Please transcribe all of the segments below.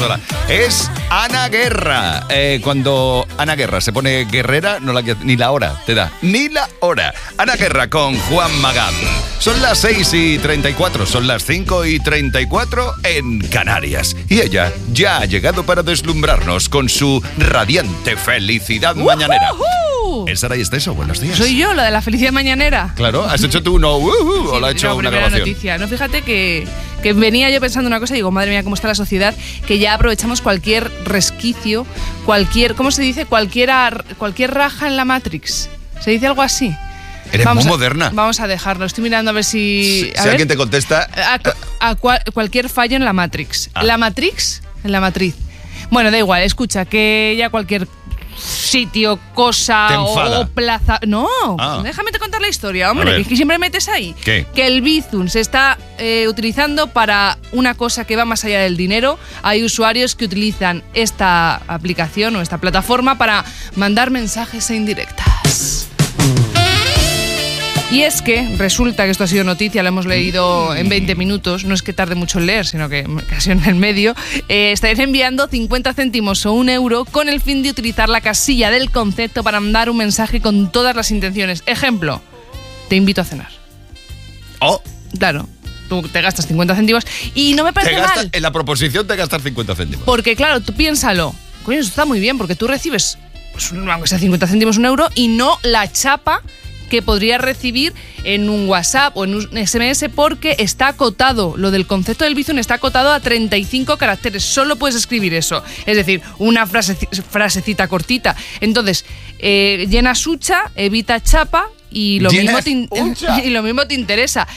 sola. Es Ana Guerra. Cuando Ana Guerra se pone guerrera, no ni la hora te da. Ni la hora. Ana Guerra con Juan Magán. Son las 6:34, son las 5:34 en Canarias. Y ella ya ha llegado para deslumbrarnos con su radiante felicidad mañanera. ¿Es Saray Esteso? Buenos días. Soy yo, la de la felicidad mañanera. Claro, ¿has hecho tú uno o lo ha hecho una grabación? Noticia. No, fíjate que venía yo pensando una cosa y digo, madre mía, cómo está la sociedad, que ya aprovechamos cualquier resquicio, ¿cómo se dice? Cualquier raja en la Matrix. ¿Se dice algo así? Eres muy moderna. Vamos a dejarlo. Estoy mirando a ver si... Si alguien te contesta... Cualquier fallo en la Matrix. ¿La Matrix? En la matriz. Bueno, da igual, escucha, que ya cualquier sitio, cosa o plaza... No, déjame te contar la historia, hombre, que siempre metes ahí. ¿Qué? Que el Bizum se está utilizando para una cosa que va más allá del dinero. Hay usuarios que utilizan esta aplicación o esta plataforma para mandar mensajes e indirectas. Y es que resulta que esto ha sido noticia, lo hemos leído en 20 minutos, no es que tarde mucho en leer, sino que casi en el medio. Estáis enviando 50 céntimos o €1 con el fin de utilizar la casilla del concepto para mandar un mensaje con todas las intenciones. Ejemplo, te invito a cenar. Oh. Claro, tú te gastas 50 céntimos y no me parece mal. En la proposición te gastas 50 céntimos. Porque claro, tú piénsalo, coño, eso está muy bien, porque tú recibes, pues, aunque sea 50 céntimos, €1 y no la chapa que podría recibir en un WhatsApp o en un SMS, porque está acotado, lo del concepto del Bizum está acotado a 35 caracteres, solo puedes escribir eso, es decir, una frasecita cortita. Entonces, llena sucha, evita chapa y lo mismo te interesa.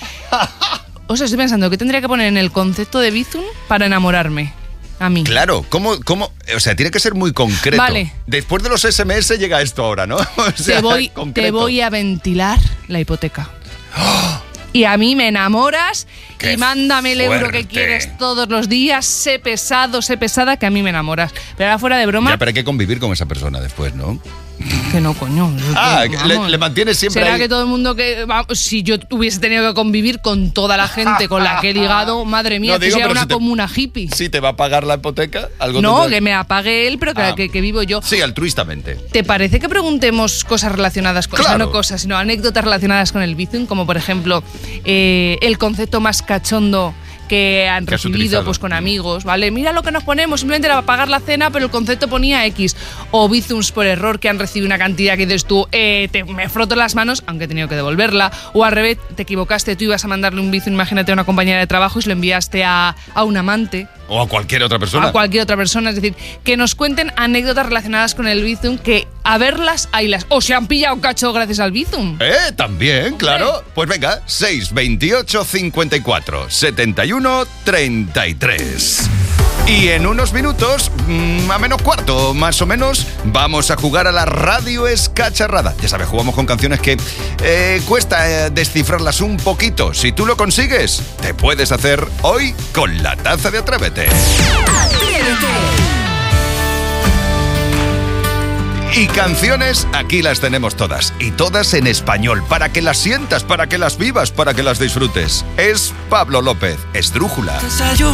O sea, estoy pensando, ¿qué tendría que poner en el concepto de Bizum para enamorarme? A mí. Claro, ¿cómo? O sea, tiene que ser muy concreto. Vale. Después de los SMS llega esto ahora, ¿no? O sea, te voy a ventilar la hipoteca. ¡Oh! Y a mí me enamoras y mándame el €1 que quieres todos los días. Sé pesado, sé pesada, que a mí me enamoras. Pero ahora fuera de broma... Ya, pero hay que convivir con esa persona después, ¿no? Que no, coño. Le mantienes siempre ¿Será ahí? que todo el mundo que... Si yo hubiese tenido que convivir con toda la gente con la que he ligado, madre mía, que sea una comuna hippie. ¿Sí te va a pagar la hipoteca? Que me apague él, pero que vivo yo. Sí, altruistamente. ¿Te parece que preguntemos cosas relacionadas con... Claro. O sea, no cosas, sino anécdotas relacionadas con el Bizum? Como, por ejemplo, el concepto más cachondo que han recibido pues con amigos, ¿vale? Mira lo que nos ponemos, simplemente era para pagar la cena, pero el concepto ponía X. O Bizums por error, que han recibido una cantidad que dices tú, me froto las manos, aunque he tenido que devolverla. O al revés, te equivocaste, tú ibas a mandarle un Bizum, imagínate, a una compañera de trabajo y se lo enviaste a un amante. O a cualquier otra persona. A cualquier otra persona, es decir, que nos cuenten anécdotas relacionadas con el Bizum, que a verlas, haylas. O se han pillado cacho gracias al Bizum. También, claro. Pues venga, 628 54 71 33. Y en unos minutos, a menos cuarto, más o menos, vamos a jugar a la radio escacharrada. Ya sabes, jugamos con canciones que cuesta descifrarlas un poquito. Si tú lo consigues, te puedes hacer hoy con la taza de Atrévete. Y canciones, aquí las tenemos todas. Y todas en español, para que las sientas, para que las vivas, para que las disfrutes. Es Pablo López, Esdrújula.